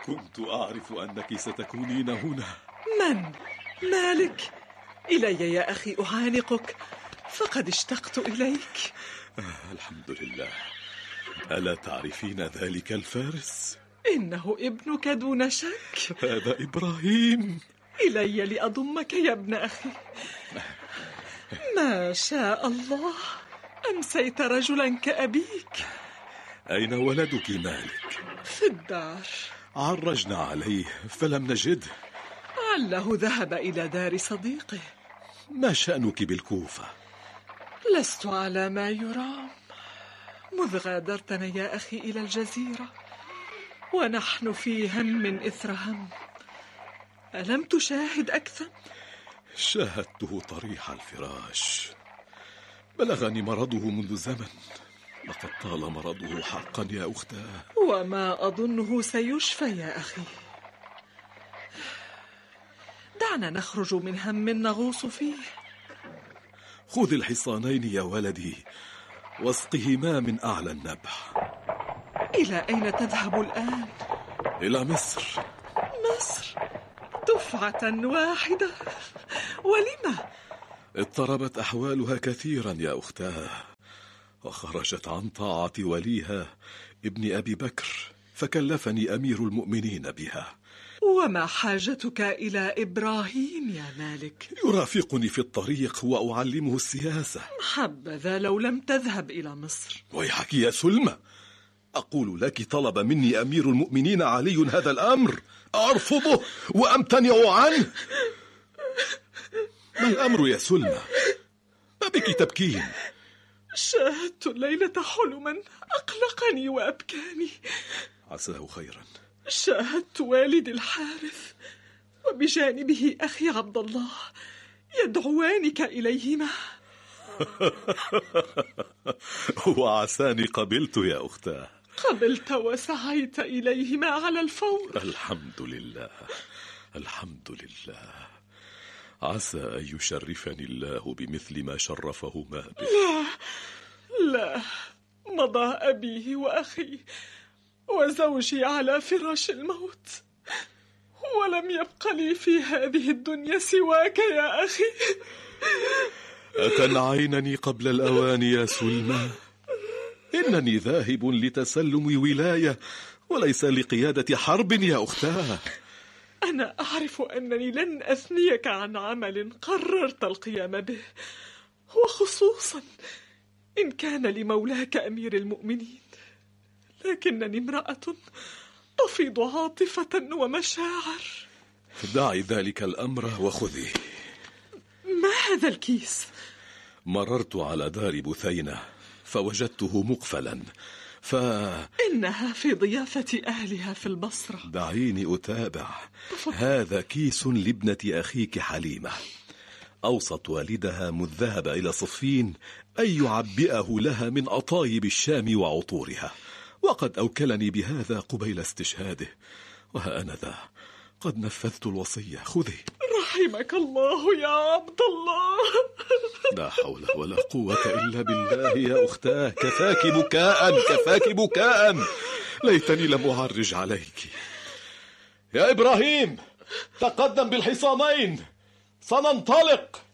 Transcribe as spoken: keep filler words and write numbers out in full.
كنت أعرف أنك ستكونين هنا. من؟ مالك؟ إلي يا أخي أعانقك، فقد اشتقت إليك. آه الحمد لله. ألا تعرفين ذلك الفارس؟ إنه ابنك دون شك. هذا إبراهيم. إلي لأضمك يا ابن أخي. ما شاء الله، أمسيت رجلا كأبيك. أين ولدك مالك؟ في الدار. عرجنا عليه فلم نجده. عله ذهب إلى دار صديقه. ما شأنك بالكوفة؟ لست على ما يرام مذ غادرتنا يا أخي إلى الجزيرة، ونحن في هم إثر هم. ألم تشاهد أكثر؟ شاهدته طريح الفراش. بلغني مرضه منذ زمن. لقد طال مرضه حقا يا أختاه. وما أظنه سيشفى يا أخي. دعنا نخرج من هم نغوص فيه. خذ الحصانين يا ولدي واسقهما من أعلى النبح. إلى أين تذهب الآن؟ إلى مصر. مصر؟ دفعة واحدة؟ ولم؟ اضطربت أحوالها كثيرا يا أختاه، وخرجت عن طاعة وليها ابن أبي بكر، فكلفني أمير المؤمنين بها. وما حاجتك إلى إبراهيم يا مالك؟ يرافقني في الطريق وأعلمه السياسة. حبذا لو لم تذهب إلى مصر. ويحك يا سلمى، أقول لك طلب مني أمير المؤمنين علي هذا الأمر، أرفضه وأمتنع عنه. ما الأمر يا سلمى؟ ما بك تبكين؟ شاهدت الليلة حلما أقلقني وأبكاني. عساه خيرا. شاهدت والدي الحارث وبجانبه أخي عبد الله يدعوانك إليهما. وعساني قبلت يا أختاه. قبلت وسعيت إليهما على الفور. الحمد لله الحمد لله. عسى أن يشرفني الله بمثل ما شرفهما به. لا لا، مضى أبيه وأخي وزوجي على فراش الموت، ولم يبق لي في هذه الدنيا سواك يا أخي. أتنعينني قبل الأوان يا سلمى؟ إنني ذاهب لتسلم ولاية وليس لقيادة حرب يا أختاه. أنا أعرف أنني لن أثنيك عن عمل قررت القيام به، وخصوصا إن كان لمولاك أمير المؤمنين، لكنني امرأة تفيض عاطفة ومشاعر. دعي ذلك الأمر وخذي. ما هذا الكيس؟ مررت على دار بثينة فوجدته مقفلا، ف... إنها في ضيافة أهلها في البصرة. دعيني أتابع. تفضل. هذا كيس لابنة أخيك حليمة. أوصت والدها مذ ذهب إلى صفين أن يعبئه لها من أطايب الشام وعطورها، وقد أوكلني بهذا قبيل استشهاده، وها أنا ذا قد نفذت الوصية. خذي. رحمك الله يا عبد الله. لا حول ولا قوة إلا بالله يا أختاه. كفاك بكاء كفاك بكاء. ليتني لم أعرج عليك. يا إبراهيم، تقدم بالحصانين، سننطلق.